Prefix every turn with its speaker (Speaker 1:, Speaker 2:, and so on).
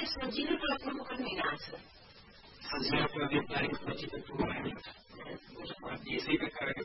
Speaker 1: senzillo pela forma combinata.
Speaker 2: Fazia para evitar que o partido atual. E sempre, cara,